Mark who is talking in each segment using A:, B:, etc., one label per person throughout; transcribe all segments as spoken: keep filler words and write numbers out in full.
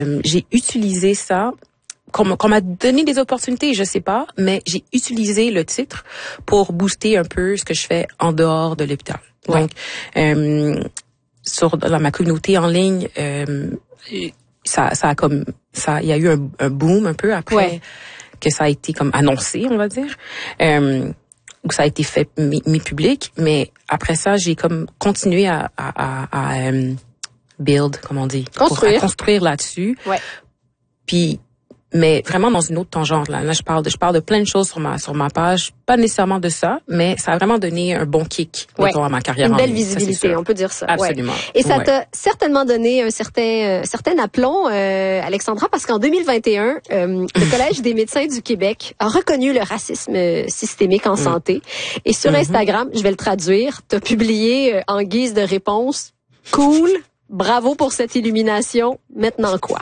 A: Euh, j'ai utilisé ça, qu'on, qu'on m'a donné des opportunités, je sais pas, mais j'ai utilisé le titre pour booster un peu ce que je fais en dehors de l'hôpital.
B: Ouais.
A: Donc, euh, sur dans ma communauté en ligne, euh, ça, ça a comme ça, il y a eu un, un boom un peu après
B: ouais.
A: que ça a été comme annoncé, on va dire. Euh, où ça a été fait mis, mis public, mais après ça, j'ai comme continué à, à, à, à um, build, comment on dit,
B: construire,
A: pour, à construire là-dessus.
B: Ouais.
A: Puis, mais vraiment dans une autre tangente. Là, là, je parle de, je parle de plein de choses sur ma sur ma page, pas nécessairement de ça, mais ça a vraiment donné un bon kick
B: ouais.
A: à ma carrière.
B: Une
A: en
B: belle
A: ligne,
B: visibilité,
A: ça,
B: on peut dire ça.
A: Absolument.
B: Ouais. Et ça
A: ouais.
B: t'a certainement donné un certain euh, certain aplomb, euh, Alexandra, parce qu'en deux mille vingt et un, euh, le Collège des médecins du Québec a reconnu le racisme systémique en
A: mm.
B: santé. Et sur mm-hmm. Instagram, je vais le traduire, t'as publié euh, en guise de réponse, cool, bravo pour cette illumination. Maintenant quoi?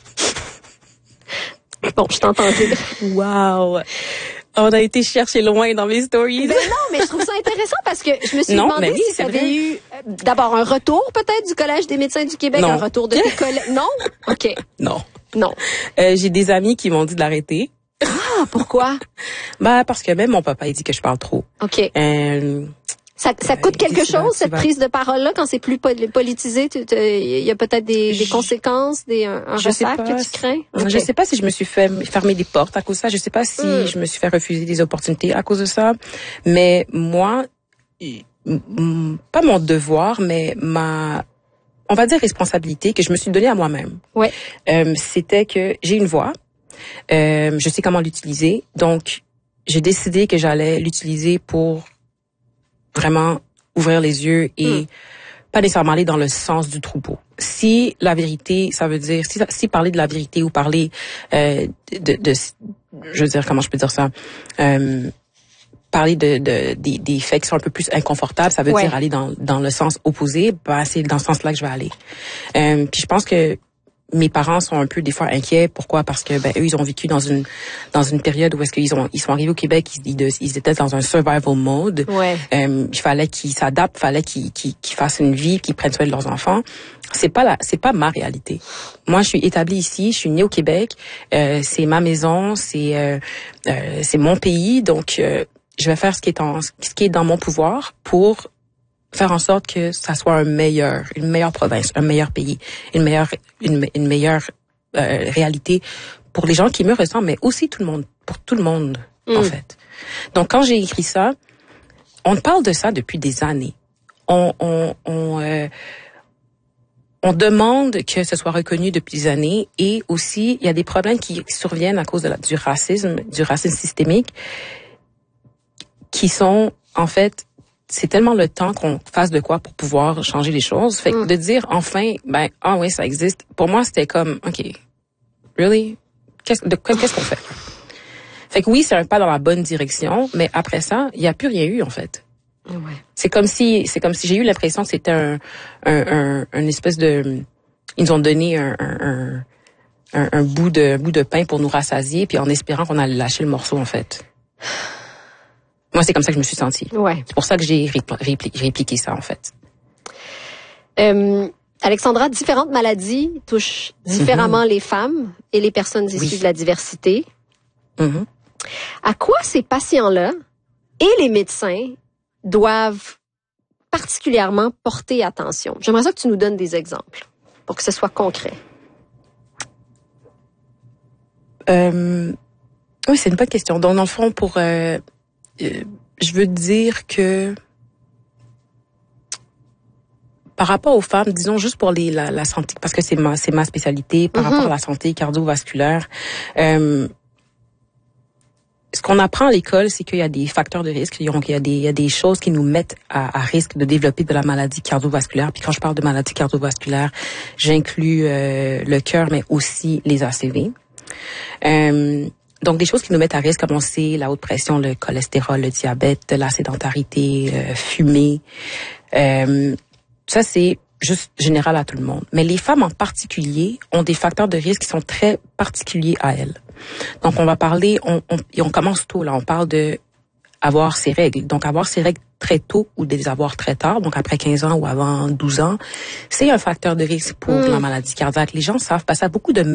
B: Bon, je t'entends dire.
A: Wow. On a été chercher loin dans mes stories.
B: Ben non, mais je trouve ça intéressant parce que je me suis
A: non,
B: demandé
A: oui,
B: si tu avais eu euh, d'abord un retour peut-être du Collège des médecins du Québec,
A: non.
B: un retour de tes collègues. Non? OK.
A: Non.
B: Non.
A: Euh, j'ai des amis qui m'ont dit de l'arrêter.
B: Ah, pourquoi?
A: Ben, parce que même mon papa, il dit que je parle trop.
B: OK.
A: Euh,
B: Ça, ça coûte
A: euh,
B: quelque chose, cette
A: vas...
B: prise de parole-là, quand c'est plus politisé? Il y a peut-être des, des conséquences, des, un, un ressac que tu crains?
A: Okay. Je sais pas si je me suis fait fermer des portes à cause de ça. Je sais pas si mm. je me suis fait refuser des opportunités à cause de ça. Mais moi, pas mon devoir, mais ma, on va dire responsabilité que je me suis donnée à moi-même.
B: Ouais.
A: Euh, c'était que j'ai une voix. Euh, je sais comment l'utiliser. Donc, j'ai décidé que j'allais l'utiliser pour vraiment ouvrir les yeux et mm. pas nécessairement aller dans le sens du troupeau. Si la vérité, ça veut dire, si, si parler de la vérité ou parler euh, de, de, je veux dire, comment je peux dire ça, euh, parler de, de des, des faits qui sont un peu plus inconfortables, ça veut ouais. dire aller dans dans le sens opposé, bah c'est dans ce sens-là que je vais aller. Euh, puis je pense que mes parents sont un peu des fois inquiets. Pourquoi? Parce que ben eux ils ont vécu dans une dans une période où est-ce qu'ils ont ils sont arrivés au Québec, ils, ils étaient dans un survival mode.
B: Ouais.
A: Euh, il fallait qu'ils s'adaptent, il fallait qu'ils, qu'ils qu'ils fassent une vie, qu'ils prennent soin de leurs enfants. C'est pas la c'est pas ma réalité. Moi je suis établie ici, je suis née au Québec, euh, c'est ma maison, c'est euh, euh, c'est mon pays, donc euh, je vais faire ce qui est en ce qui est dans mon pouvoir pour faire en sorte que ça soit un meilleur, une meilleure province, un meilleur pays, une meilleure, une, une meilleure euh, réalité pour les gens qui me ressemblent, mais aussi tout le monde, pour tout le monde mmh. en fait. Donc quand j'ai écrit ça, on parle de ça depuis des années. On, on, on, euh, on demande que ce soit reconnu depuis des années et aussi il y a des problèmes qui surviennent à cause de la, du racisme, du racisme systémique, qui sont en fait c'est tellement le temps qu'on fasse de quoi pour pouvoir changer les choses. Fait que mm. de dire enfin, ben ah oui, ça existe. Pour moi, c'était comme ok, really, qu'est-ce, de, qu'est-ce qu'on fait? Fait que oui, c'est un pas dans la bonne direction, mais après ça, il y a plus rien eu en fait.
B: Ouais.
A: C'est comme si, c'est comme si j'ai eu l'impression que c'était un, un, un, un espèce de, ils nous ont donné un, un, un, un bout de, un bout de pain pour nous rassasier, puis en espérant qu'on allait lâcher le morceau en fait. Moi, c'est comme ça que je me suis sentie.
B: Ouais.
A: C'est pour ça que j'ai répli- répli- répliqué ça, en fait.
B: Euh, Alexandra, différentes maladies touchent différemment mm-hmm. les femmes et les personnes issues oui. de la diversité.
A: Mm-hmm.
B: À quoi ces patients-là et les médecins doivent particulièrement porter attention? J'aimerais ça que tu nous donnes des exemples pour que ce soit concret.
A: Euh, oui, c'est une bonne question. Donc, dans le fond, pour... Euh, Euh, je veux dire que par rapport aux femmes, disons juste pour les la, la santé, parce que c'est ma c'est ma spécialité, par mm-hmm. rapport à la santé cardiovasculaire, euh, ce qu'on apprend à l'école, c'est qu'il y a des facteurs de risque, il y a des il y a des choses qui nous mettent à, à risque de développer de la maladie cardiovasculaire. Puis quand je parle de maladie cardiovasculaire, j'inclus euh, le cœur, mais aussi les A C V. Euh, Donc, des choses qui nous mettent à risque, comme on sait, la haute pression, le cholestérol, le diabète, la sédentarité, euh, fumer. Euh, ça, c'est juste général à tout le monde. Mais les femmes en particulier ont des facteurs de risque qui sont très particuliers à elles. Donc, on va parler, on, on, et on commence tôt, là, on parle de avoir ses règles. Donc, avoir ses règles très tôt ou de les avoir très tard, donc après quinze ans ou avant douze ans, c'est un facteur de risque pour mmh. la maladie cardiaque. Les gens savent, parce que ça a beaucoup de